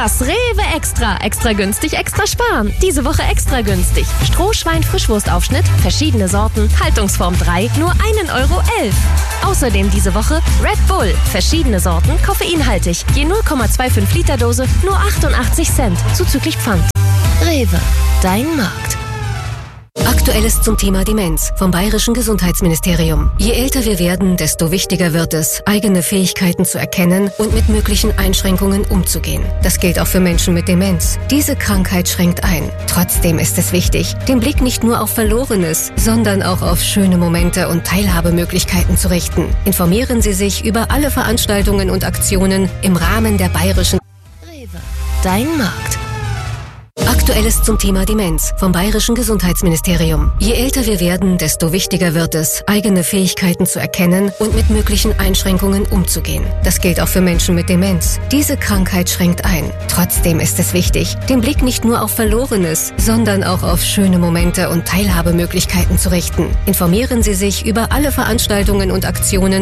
Das Rewe Extra. Extra günstig, extra sparen. Diese Woche extra günstig. Strohschwein Frischwurstaufschnitt, verschiedene Sorten, Haltungsform 3, nur 1,11 Euro. Außerdem diese Woche Red Bull, verschiedene Sorten, koffeinhaltig. Je 0,25 Liter Dose, nur 88 Cent, zuzüglich Pfand. Rewe, dein Markt. Aktuelles zum Thema Demenz vom Bayerischen Gesundheitsministerium. Je älter wir werden, desto wichtiger wird es, eigene Fähigkeiten zu erkennen und mit möglichen Einschränkungen umzugehen. Das gilt auch für Menschen mit Demenz. Diese Krankheit schränkt ein. Trotzdem ist es wichtig, den Blick nicht nur auf Verlorenes, sondern auch auf schöne Momente und Teilhabemöglichkeiten zu richten. Informieren Sie sich über alle Veranstaltungen und Aktionen im Rahmen der Bayerischen Rewe, dein Markt. Aktuelles zum Thema Demenz vom Bayerischen Gesundheitsministerium. Je älter wir werden, desto wichtiger wird es, eigene Fähigkeiten zu erkennen und mit möglichen Einschränkungen umzugehen. Das gilt auch für Menschen mit Demenz. Diese Krankheit schränkt ein. Trotzdem ist es wichtig, den Blick nicht nur auf Verlorenes, sondern auch auf schöne Momente und Teilhabemöglichkeiten zu richten. Informieren Sie sich über alle Veranstaltungen und Aktionen